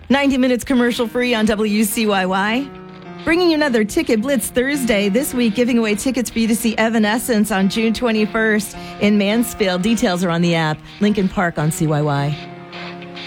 90 minutes commercial free on WCYY. Bringing you another Ticket Blitz Thursday. This week, giving away tickets for you to see Evanescence on June 21st in Mansfield. Details are on the app. Lincoln Park on CYY.